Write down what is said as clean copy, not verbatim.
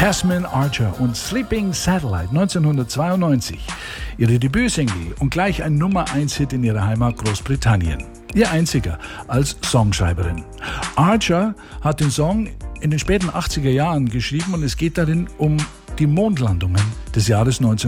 Tasman Archer und Sleeping Satellite 1992. Ihre Debütsingle und gleich ein Nummer-1-Hit in ihrer Heimat Großbritannien. Ihr einziger als Songschreiberin. Archer hat den Song in den späten 80er Jahren geschrieben und es geht darin um die Mondlandungen des Jahres 1992.